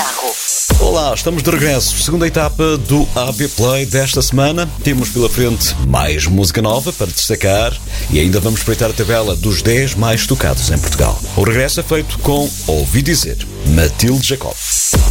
carro. Olá, estamos de regresso. Segunda etapa do AB Play desta semana. Temos pela frente mais música nova para destacar e ainda vamos espreitar a tabela dos 10 mais tocados em Portugal. O regresso é feito com Ouvi Dizer, Matilde Jacob.